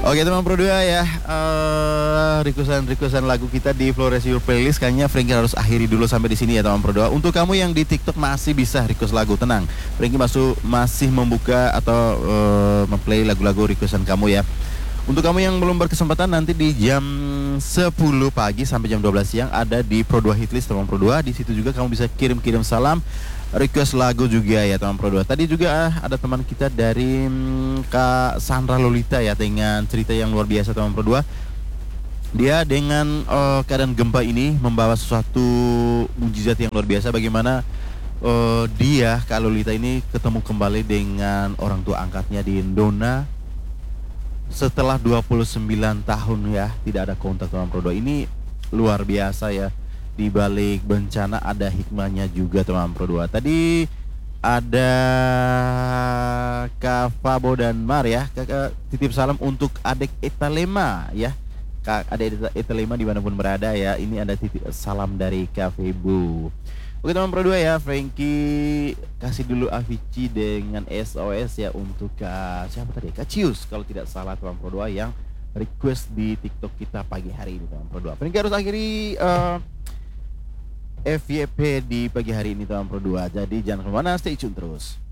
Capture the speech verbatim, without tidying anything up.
Oke teman Pro dua ya, uh, requestan-requestan lagu kita di Flores Your Playlist. Kayaknya Frankie harus akhiri dulu sampai di sini ya teman Pro dua. Untuk kamu yang di TikTok masih bisa request lagu, tenang, Frankie masuk masih membuka atau uh, memplay lagu-lagu requestan kamu ya. Untuk kamu yang belum berkesempatan, nanti di jam sepuluh pagi sampai jam dua belas siang ada di Pro dua Hitlist teman Pro dua. Di situ juga kamu bisa kirim-kirim salam, request lagu juga ya teman Pro dua. Tadi juga ada teman kita dari hmm, Kak Sandra Lolita ya, dengan cerita yang luar biasa teman Pro dua. Dia dengan uh, keadaan gempa ini membawa sesuatu mujizat yang luar biasa. Bagaimana uh, dia, Kak Lolita ini ketemu kembali dengan orang tua angkatnya di Ndona setelah dua puluh sembilan tahun ya tidak ada kontak teman Pro dua. Ini luar biasa ya. Di balik bencana ada hikmahnya juga teman Pro dua. Tadi ada Kak Fabo dan Mar ya. Kakak titip salam untuk adek Etalema ya. Kak adek Etalema dimanapun berada ya. Ini ada titip salam dari Kak Febo. Oke teman Pro dua ya, Frankie kasih dulu Avicii dengan S O S ya untuk Kak siapa tadi? Kak Cius kalau tidak salah teman Pro dua yang request di TikTok kita pagi hari ini teman Pro dua. Frankie harus akhiri uh, F Y P di pagi hari ini teman Pro dua. Jadi jangan kemana, stay tune terus.